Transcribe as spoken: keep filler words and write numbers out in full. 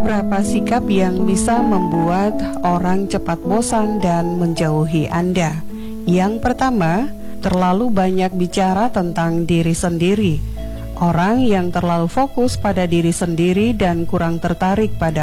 beberapa sikap yang bisa membuat orang cepat bosan dan menjauhi Anda. Yang pertama, terlalu banyak bicara tentang diri sendiri. Orang yang terlalu fokus pada diri sendiri dan kurang tertarik pada